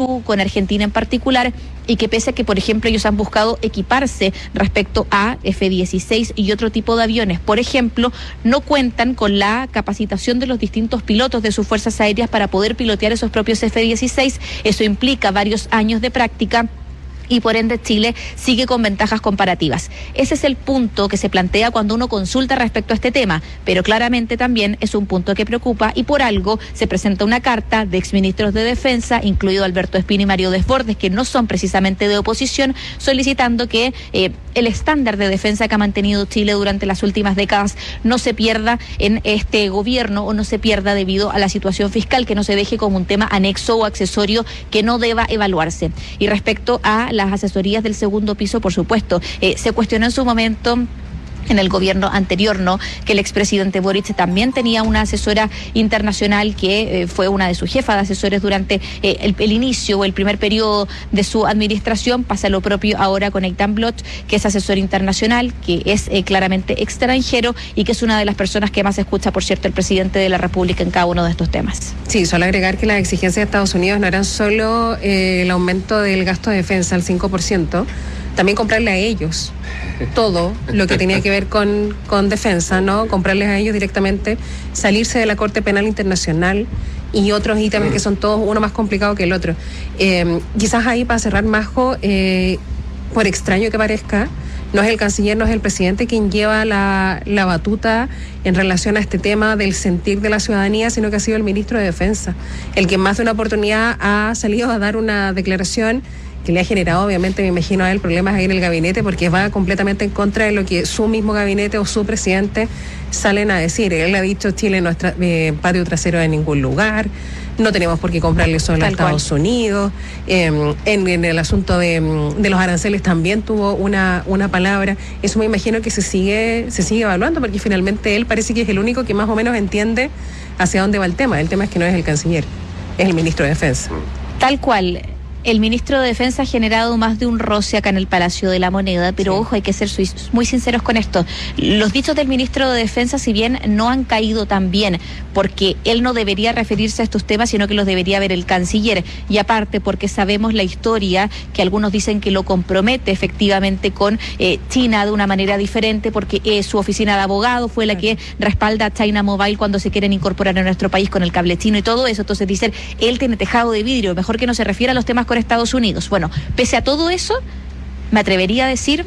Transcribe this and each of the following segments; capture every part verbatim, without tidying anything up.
Perú, con Argentina en particular, y que pese a que, por ejemplo, ellos han buscado equiparse respecto a F dieciséis y otro tipo de aviones, por ejemplo, no cuentan con la capacitación de los distintos pilotos de sus fuerzas aéreas para poder pilotear esos propios F dieciséis. Eso implica varios años de práctica y por ende Chile sigue con ventajas comparativas. Ese es el punto que se plantea cuando uno consulta respecto a este tema, pero claramente también es un punto que preocupa y por algo se presenta una carta de exministros de Defensa, incluido Alberto Espina y Mario Desbordes, que no son precisamente de oposición, solicitando que eh, el estándar de defensa que ha mantenido Chile durante las últimas décadas no se pierda en este gobierno o no se pierda debido a la situación fiscal, que no se deje como un tema anexo o accesorio que no deba evaluarse. Y respecto a las asesorías del segundo piso, por supuesto, eh, se cuestionó en su momento en el gobierno anterior, ¿no?, que el expresidente Boric también tenía una asesora internacional que eh, fue una de sus jefas de asesores durante eh, el, el inicio o el primer periodo de su administración. Pasa lo propio ahora con Eitan Bloch, que es asesor internacional, que es eh, claramente extranjero y que es una de las personas que más escucha, por cierto, el presidente de la República en cada uno de estos temas. Sí, solo agregar que las exigencias de Estados Unidos no eran solo eh, el aumento del gasto de defensa al cinco por ciento, también comprarle a ellos todo lo que tenía que ver con, con defensa, ¿no? Comprarles a ellos directamente, salirse de la Corte Penal Internacional y otros ítems que son todos uno más complicado que el otro. Eh, quizás ahí, para cerrar, Majo, eh, por extraño que parezca, no es el canciller, no es el presidente quien lleva la, la batuta en relación a este tema del sentir de la ciudadanía, sino que ha sido el ministro de Defensa, el que en más de una oportunidad ha salido a dar una declaración que le ha generado, obviamente, me imagino a él, problemas ahí en el gabinete, porque va completamente en contra de lo que su mismo gabinete o su presidente salen a decir. Él ha dicho: Chile no es tra- eh, patio trasero de ningún lugar, no tenemos por qué comprarle solo a Estados Unidos. Eh, en, en el asunto de, de los aranceles también tuvo una, una palabra. Eso me imagino que se sigue, se sigue evaluando, porque finalmente él parece que es el único que más o menos entiende hacia dónde va el tema. El tema es que no es el canciller, es el ministro de Defensa. Tal cual. El ministro de Defensa ha generado más de un roce acá en el Palacio de la Moneda, pero sí, ojo, hay que ser muy sinceros con esto. Los dichos del ministro de Defensa, si bien no han caído tan bien, porque él no debería referirse a estos temas, sino que los debería ver el canciller. Y aparte, porque sabemos la historia, que algunos dicen que lo compromete efectivamente con eh, China de una manera diferente, porque eh, su oficina de abogado fue la que respalda a China Mobile cuando se quieren incorporar a nuestro país con el cable chino y todo eso. Entonces dicen, él tiene tejado de vidrio, mejor que no se refiera a los temas con Estados Unidos. Bueno, pese a todo eso, me atrevería a decir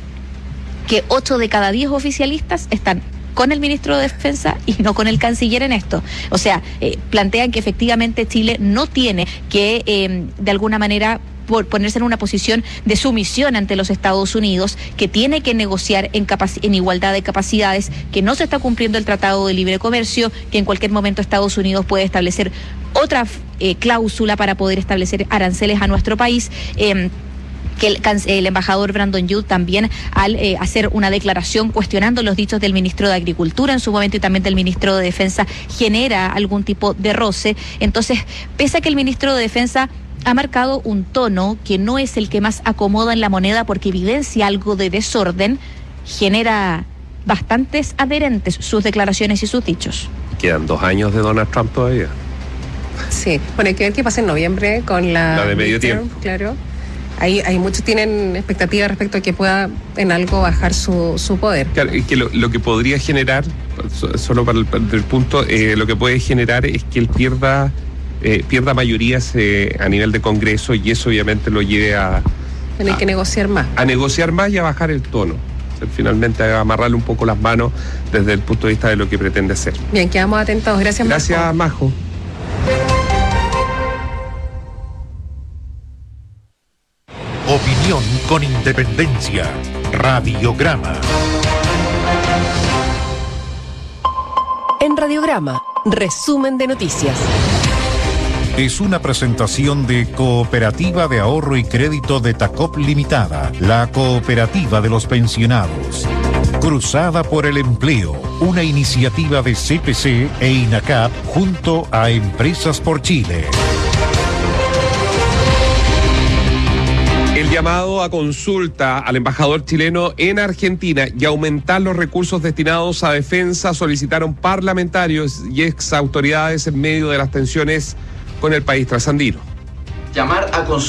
que ocho de cada diez oficialistas están con el ministro de Defensa y no con el canciller en esto. O sea, eh, plantean que efectivamente Chile no tiene que, eh, de alguna manera, por ponerse en una posición de sumisión ante los Estados Unidos, que tiene que negociar en, capac- en igualdad de capacidades, que no se está cumpliendo el Tratado de Libre Comercio, que en cualquier momento Estados Unidos puede establecer otra eh, cláusula para poder establecer aranceles a nuestro país. Eh, que el, el embajador Brandon Young también, al eh, hacer una declaración cuestionando los dichos del ministro de Agricultura en su momento y también del ministro de Defensa, genera algún tipo de roce. Entonces, pese a que el ministro de Defensa ha marcado un tono que no es el que más acomoda en la moneda porque evidencia algo de desorden, genera bastantes adherentes sus declaraciones y sus dichos. Quedan dos años de Donald Trump todavía. Sí, bueno, hay que ver qué pasa en noviembre con la... La de medio tiempo. Claro. Hay, hay muchos tienen expectativas respecto a que pueda en algo bajar su, su poder. Claro, y que lo, lo que podría generar, solo para el, para el punto, eh, lo que puede generar es que él pierda eh, pierda mayorías eh, a nivel de Congreso, y eso obviamente lo lleve a... Tener que negociar más. A negociar más y a bajar el tono. O sea, finalmente a amarrarle un poco las manos desde el punto de vista de lo que pretende hacer. Bien, quedamos atentos. Gracias, Majo. Gracias, Majo. Opinión con independencia. Radiograma. En Radiograma, resumen de noticias. Es una presentación de Cooperativa de Ahorro y Crédito de Tacop Limitada, la cooperativa de los pensionados. Cruzada por el Empleo, una iniciativa de C P C e INACAP junto a Empresas por Chile. El llamado a consulta al embajador chileno en Argentina y aumentar los recursos destinados a defensa solicitaron parlamentarios y ex autoridades en medio de las tensiones con el país trasandino. Llamar a consulta